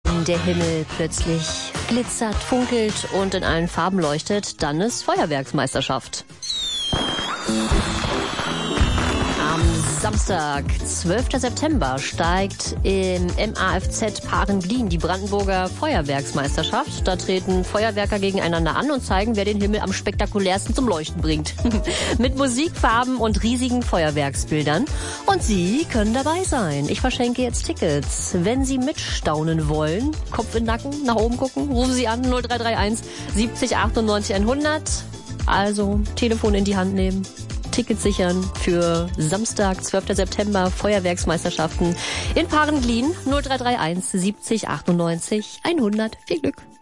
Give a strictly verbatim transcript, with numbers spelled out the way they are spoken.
der Himmel plötzlich glitzert, funkelt und in allen Farben leuchtet, dann ist Feuerwerksmeisterschaft. Am Samstag, zwölfter September, steigt im M A F Z Parenglin die Brandenburger Feuerwerksmeisterschaft. Da treten Feuerwerker gegeneinander an und zeigen, wer den Himmel am spektakulärsten zum Leuchten bringt. Mit Musik, Farben und riesigen Feuerwerksbildern. Und Sie können dabei sein. Ich verschenke jetzt Tickets. Wenn Sie mitstaunen wollen, Kopf in den Nacken, nach oben gucken, rufen Sie an null drei drei eins siebzig achtundneunzig hundert. Also Telefon in die Hand nehmen. Tickets sichern für Samstag, zwölfter September, Feuerwerksmeisterschaften in Parenglin null drei drei eins siebzig achtundneunzig hundert. Viel Glück!